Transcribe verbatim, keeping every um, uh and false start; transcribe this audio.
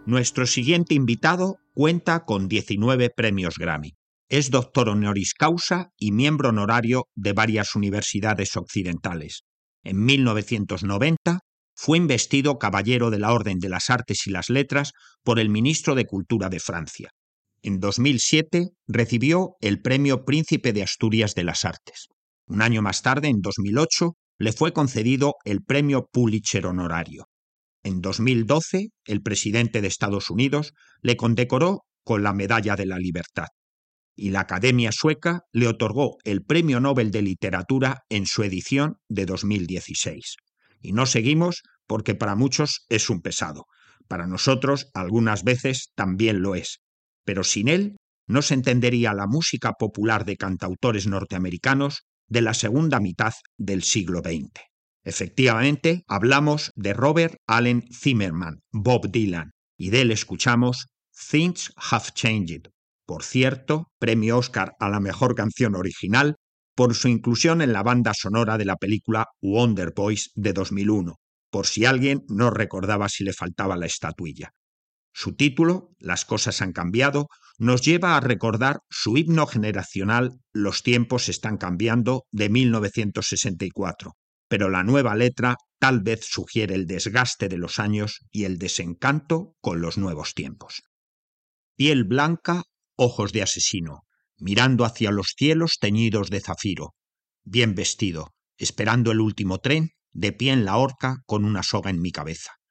Nuestro siguiente invitado cuenta con diecinueve premios Grammy. Es doctor honoris causa y miembro honorario de varias universidades occidentales. En mil novecientos noventa fue investido Caballero de la Orden de las Artes y las Letras por el ministro de Cultura de Francia. En dos mil siete recibió el Premio Príncipe de Asturias de las Artes. Un año más tarde, en dos mil ocho, le fue concedido el Premio Pulitzer honorario. En dos mil doce, el presidente de Estados Unidos le condecoró con la Medalla de la Libertad. Y la Academia Sueca le otorgó el Premio Nobel de Literatura en su edición de dos mil dieciséis. Y no seguimos porque para muchos es un pesado. Para nosotros algunas veces también lo es. Pero sin él no se entendería la música popular de cantautores norteamericanos de la segunda mitad del siglo veinte. Efectivamente, hablamos de Robert Allen Zimmerman, Bob Dylan, y de él escuchamos Things Have Changed. Por cierto, premio Oscar a la mejor canción original por su inclusión en la banda sonora de la película Wonder Boys de dos mil uno, por si alguien no recordaba si le faltaba la estatuilla. Su título, Las cosas han cambiado, nos lleva a recordar su himno generacional Los tiempos están cambiando de mil novecientos sesenta y cuatro, pero la nueva letra tal vez sugiere el desgaste de los años y el desencanto con los nuevos tiempos. Piel blanca, ojos de asesino, mirando hacia los cielos teñidos de zafiro, bien vestido, esperando el último tren, de pie en la horca con una soga en mi cabeza.